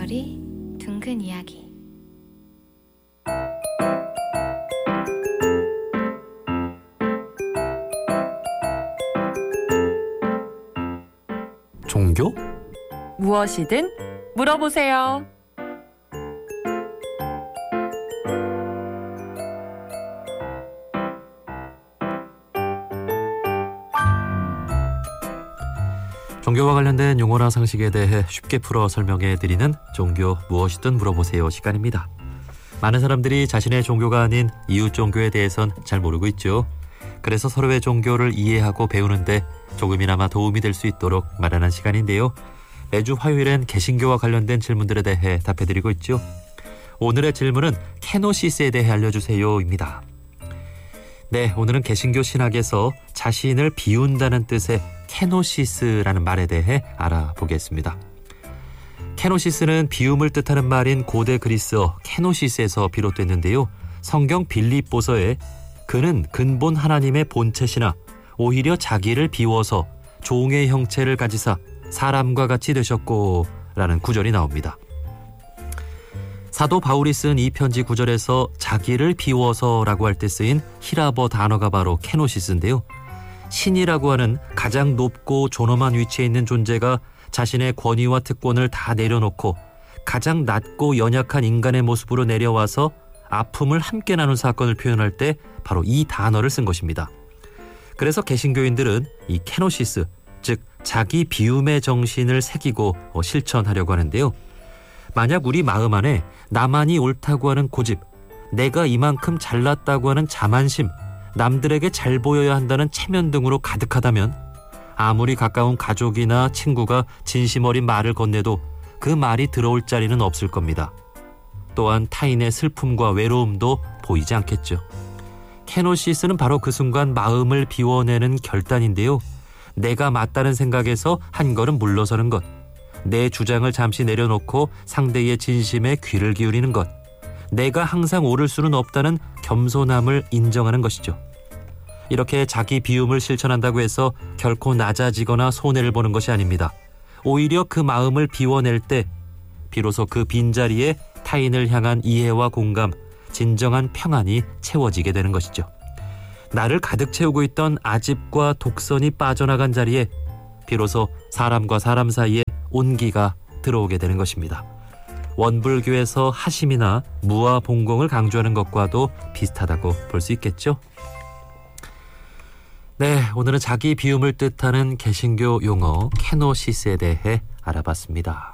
목소리 둥근 이야기. 종교? 무엇이든 물어보세요. 종교와 관련된 용어나 상식에 대해 쉽게 풀어 설명해 드리는 종교 무엇이든 물어보세요 시간입니다. 많은 사람들이 자신의 종교가 아닌 이웃 종교에 대해선 잘 모르고 있죠. 그래서 서로의 종교를 이해하고 배우는데 조금이나마 도움이 될 수 있도록 마련한 시간인데요. 매주 화요일엔 개신교와 관련된 질문들에 대해 답해드리고 있죠. 오늘의 질문은 케노시스에 대해 알려주세요입니다. 네, 오늘은 개신교 신학에서 자신을 비운다는 뜻의 케노시스라는 말에 대해 알아보겠습니다. 케노시스는 비움을 뜻하는 말인 고대 그리스어 케노시스에서 비롯됐는데요. 성경 빌립보서에 그는 근본 하나님의 본체시나 오히려 자기를 비워서 종의 형체를 가지사 사람과 같이 되셨고 라는 구절이 나옵니다. 사도 바울이 쓴 이 편지 구절에서 자기를 비워서라고 할 때 쓰인 히라버 단어가 바로 케노시스인데요. 신이라고 하는 가장 높고 존엄한 위치에 있는 존재가 자신의 권위와 특권을 다 내려놓고 가장 낮고 연약한 인간의 모습으로 내려와서 아픔을 함께 나눈 사건을 표현할 때 바로 이 단어를 쓴 것입니다. 그래서 개신교인들은 이 케노시스, 즉 자기 비움의 정신을 새기고 실천하려고 하는데요. 만약 우리 마음 안에 나만이 옳다고 하는 고집, 내가 이만큼 잘났다고 하는 자만심, 남들에게 잘 보여야 한다는 체면 등으로 가득하다면 아무리 가까운 가족이나 친구가 진심 어린 말을 건네도 그 말이 들어올 자리는 없을 겁니다. 또한 타인의 슬픔과 외로움도 보이지 않겠죠. 케노시스는 바로 그 순간 마음을 비워내는 결단인데요. 내가 맞다는 생각에서 한 걸음 물러서는 것, 내 주장을 잠시 내려놓고 상대의 진심에 귀를 기울이는 것, 내가 항상 옳을 수는 없다는 겸손함을 인정하는 것이죠. 이렇게 자기 비움을 실천한다고 해서 결코 낮아지거나 손해를 보는 것이 아닙니다. 오히려 그 마음을 비워낼 때 비로소 그 빈자리에 타인을 향한 이해와 공감, 진정한 평안이 채워지게 되는 것이죠. 나를 가득 채우고 있던 아집과 독선이 빠져나간 자리에 비로소 사람과 사람 사이에 온기가 들어오게 되는 것입니다. 원불교에서 하심이나 무아 봉공을 강조하는 것과도 비슷하다고 볼 수 있겠죠. 네, 오늘은 자기 비움을 뜻하는 개신교 용어 케노시스에 대해 알아봤습니다.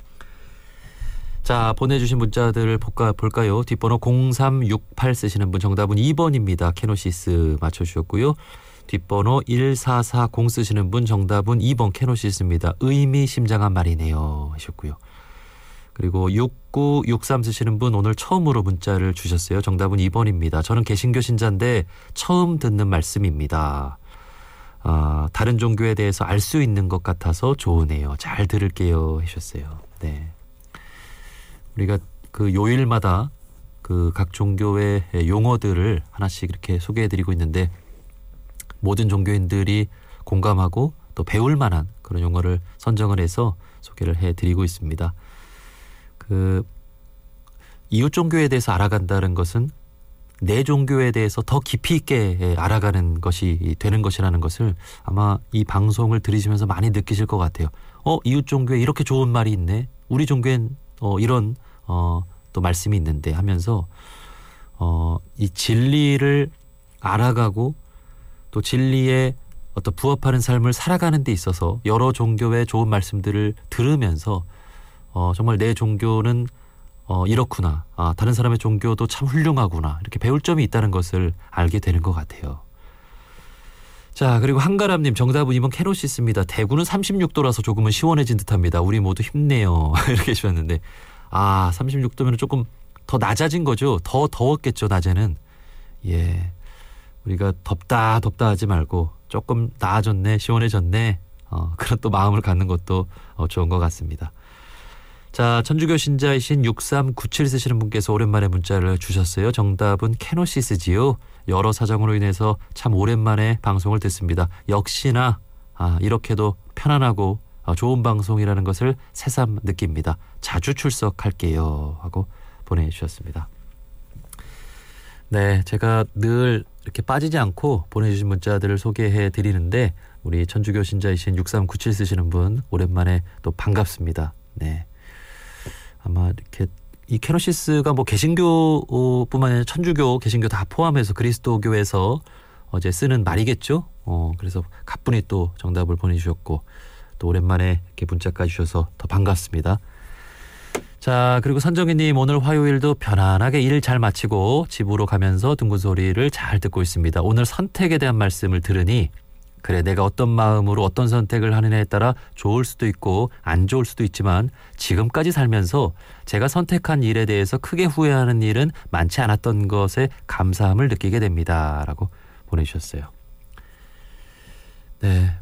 자, 보내주신 문자들을 볼까요? 뒷번호 0368 쓰시는 분 정답은 2번입니다. 케노시스 맞춰주셨고요. 뒷번호 1440 쓰시는 분 정답은 2번 케노시스입니다. 의미심장한 말이네요 하셨고요. 그리고 6963 쓰시는 분 오늘 처음으로 문자를 주셨어요. 정답은 2번입니다. 저는 개신교 신자인데 처음 듣는 말씀입니다. 다른 종교에 대해서 알 수 있는 것 같아서 좋으네요. 잘 들을게요 하셨어요. 네. 우리가 그 요일마다 그 각 종교의 용어들을 하나씩 이렇게 소개해드리고 있는데 모든 종교인들이 공감하고 또 배울 만한 그런 용어를 선정을 해서 소개를 해드리고 있습니다. 그 이웃 종교에 대해서 알아간다는 것은 내 종교에 대해서 더 깊이 있게 알아가는 것이 되는 것이라는 것을 아마 이 방송을 들으시면서 많이 느끼실 것 같아요. 이웃 종교에 이렇게 좋은 말이 있네. 우리 종교엔 이런 또 말씀이 있는데 하면서 이 진리를 알아가고 또 진리에 어떤 부합하는 삶을 살아가는 데 있어서 여러 종교의 좋은 말씀들을 들으면서 정말 내 종교는 이렇구나. 다른 사람의 종교도 참 훌륭하구나. 이렇게 배울 점이 있다는 것을 알게 되는 것 같아요. 자, 그리고 한가람님 정답은 2번 케노시스입니다. 대구는 36도라서 조금은 시원해진 듯합니다. 우리 모두 힘내요. 이렇게 주셨는데 36도면 조금 더 낮아진 거죠. 더 더웠겠죠. 낮에는. 예, 우리가 덥다 하지 말고 조금 나아졌네, 시원해졌네. 그런 또 마음을 갖는 것도 좋은 것 같습니다. 자, 천주교 신자이신 6397 쓰시는 분께서 오랜만에 문자를 주셨어요. 정답은 케노시스지요. 여러 사정으로 인해서 참 오랜만에 방송을 듣습니다. 역시나 이렇게도 편안하고 좋은 방송이라는 것을 새삼 느낍니다. 자주 출석할게요 하고 보내주셨습니다. 네, 제가 늘 이렇게 빠지지 않고 보내주신 문자들을 소개해 드리는데 우리 천주교 신자이신 6397 쓰시는 분 오랜만에 또 반갑습니다. 네, 아마 이렇게 이 케노시스가 뭐 개신교뿐만 아니라 천주교, 개신교 다 포함해서 그리스도교에서 어제 쓰는 말이겠죠. 그래서 가뿐히 또 정답을 보내주셨고 또 오랜만에 이렇게 문자까지 주셔서 더 반갑습니다. 자, 그리고 선정희님 오늘 화요일도 편안하게 일 잘 마치고 집으로 가면서 둥근 소리를 잘 듣고 있습니다. 오늘 선택에 대한 말씀을 들으니 그래, 내가 어떤 마음으로 어떤 선택을 하느냐에 따라 좋을 수도 있고 안 좋을 수도 있지만 지금까지 살면서 제가 선택한 일에 대해서 크게 후회하는 일은 많지 않았던 것에 감사함을 느끼게 됩니다 라고 보내주셨어요. 네,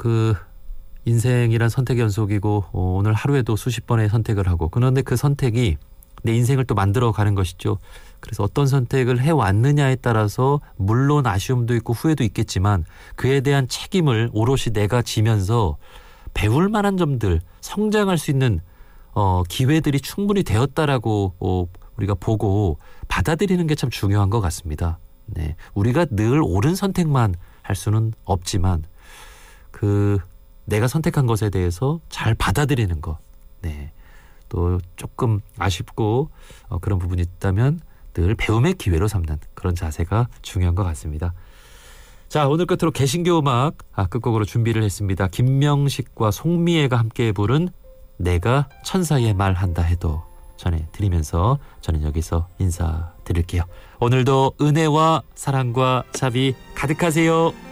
인생이란 선택 연속이고 오늘 하루에도 수십 번의 선택을 하고 그런데 그 선택이 내 인생을 또 만들어가는 것이죠. 그래서 어떤 선택을 해왔느냐에 따라서 물론 아쉬움도 있고 후회도 있겠지만 그에 대한 책임을 오롯이 내가 지면서 배울 만한 점들, 성장할 수 있는 기회들이 충분히 되었다라고 우리가 보고 받아들이는 게 참 중요한 것 같습니다. 네, 우리가 늘 옳은 선택만 할 수는 없지만 내가 선택한 것에 대해서 잘 받아들이는 것. 네. 또 조금 아쉽고 그런 부분이 있다면 늘 배움의 기회로 삼는 그런 자세가 중요한 것 같습니다. 자, 오늘 끝으로 개신교 음악 끝곡으로 준비를 했습니다. 김명식과 송미애가 함께 부른 내가 천사의 말한다 해도 전해드리면서 저는 여기서 인사드릴게요. 오늘도 은혜와 사랑과 자비 가득하세요.